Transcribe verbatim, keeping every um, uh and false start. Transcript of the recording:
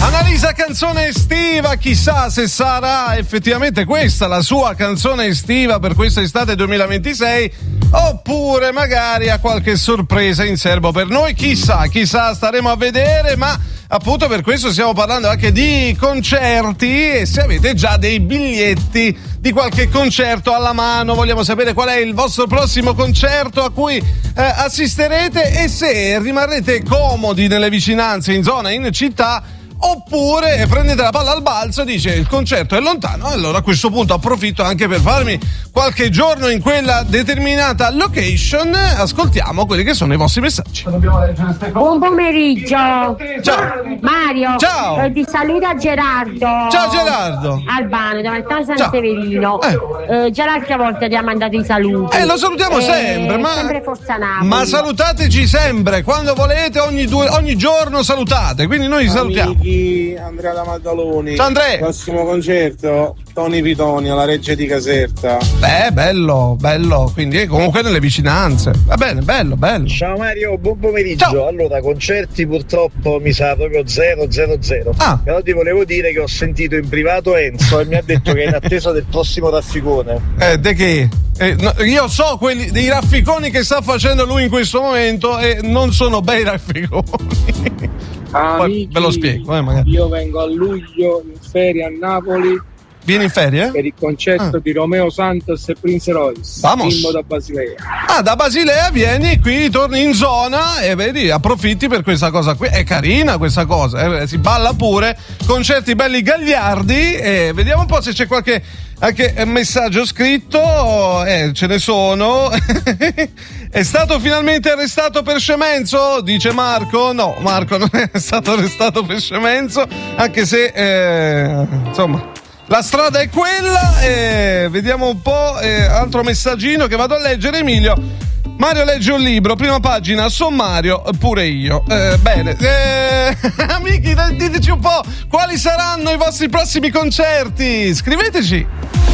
Annalisa, canzone estiva, chissà se sarà effettivamente questa la sua canzone estiva per questa estate duemilaventisei, oppure magari ha qualche sorpresa in serbo per noi, chissà, chissà, staremo a vedere, ma appunto per questo stiamo parlando anche di concerti, e se avete già dei biglietti di qualche concerto alla mano, vogliamo sapere qual è il vostro prossimo concerto a cui eh, assisterete, e se rimarrete comodi nelle vicinanze, in zona, in città, oppure prendete la palla al balzo e dice il concerto è lontano, allora a questo punto approfitto anche per farmi qualche giorno in quella determinata location. Ascoltiamo quelli che sono i vostri messaggi. Buon pomeriggio. Ciao Mario. Ciao. Eh, ti saluta Gerardo. Ciao Gerardo. Albano, da Valtano San Ciao. Severino. Eh. Eh, già l'altra volta ti ha mandato i saluti. Eh, lo salutiamo Eh, sempre, ma sempre Forza Napoli. ma salutateci sempre, quando volete, ogni due, ogni giorno salutate, quindi noi salutiamo. Andrea da Maddaloni. Ciao Andrea. Prossimo concerto Tony Pitoni alla Reggia di Caserta. Beh, bello, bello, quindi comunque nelle vicinanze. Va bene, bello, bello. Ciao Mario, buon pomeriggio. Ciao. Allora, concerti purtroppo mi sa proprio zero zero zero. Ah. Però ti volevo dire che ho sentito in privato Enzo e mi ha detto che è in attesa del prossimo rafficone. Eh, de che? Eh, no, io so quelli dei rafficoni che sta facendo lui in questo momento e non sono bei rafficoni. Poi ve lo spiego, eh, magari. Io vengo a luglio in ferie a Napoli. Vieni in ferie? Per il concerto ah. di Romeo Santos e Prince Royce. Vamos. Bimbo da Basilea. Ah, da Basilea vieni qui, torni in zona e vedi, approfitti per questa cosa qui. È carina questa cosa, eh? Si balla pure, concerti belli gagliardi, e vediamo un po' se c'è qualche anche messaggio scritto. Eh, ce ne sono. È stato finalmente arrestato per scemenzo? Dice Marco. No, Marco non è stato arrestato per scemenzo, anche se eh, insomma la strada è quella. E vediamo un po', eh, altro messaggino che vado a leggere. Emilio: Mario legge un libro, prima pagina, sommario, pure io. Eh, bene, eh, amici, diteci un po' quali saranno i vostri prossimi concerti. Scriveteci.